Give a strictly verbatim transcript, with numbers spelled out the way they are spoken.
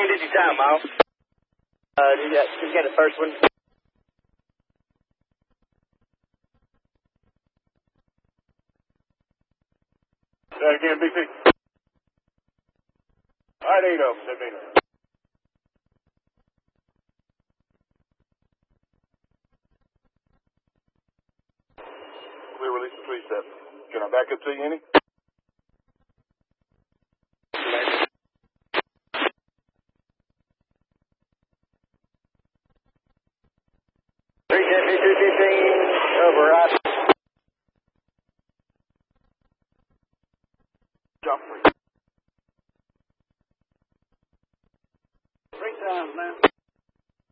did you time, Miles? Uh, did you, did you get the first one? Say that again, B C. All right, there you go. Let me know. Clear release to three seven. Can I back up to you, any? three seven two fifteen, over, right.